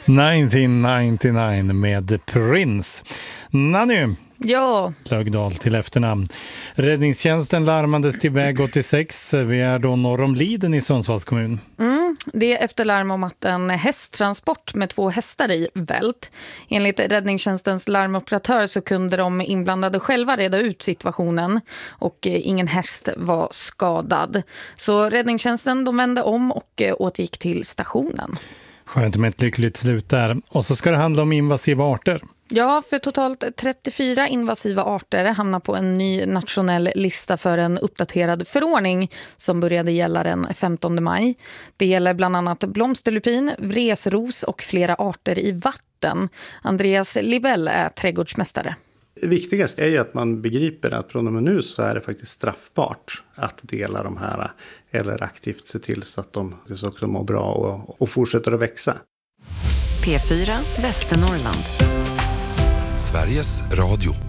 1999 med Prince. Nanny. Ja. Lögdal till efternamn. Räddningstjänsten larmades till väg 86. Vi är då norr om Liden i Sundsvalls kommun. Det är efter larm om att en hästtransport med 2 hästar i vält. Enligt räddningstjänstens larmoperatör så kunde de inblandade själva reda ut situationen och ingen häst var skadad. Så räddningstjänsten de vände om och återgick till stationen. Skönt med ett lyckligt slut där. Och så ska det handla om invasiva arter. Ja, för totalt 34 invasiva arter hamnar på en ny nationell lista för en uppdaterad förordning som började gälla den 15 maj. Det gäller bland annat blomsterlupin, vresros och flera arter i vatten. Andreas Libell är trädgårdsmästare. Viktigast är ju att man begriper att från och med nu så är det faktiskt straffbart att dela de här eller aktivt se till så att de också mår bra och fortsätter att växa. P4 Västernorrland. Sveriges Radio.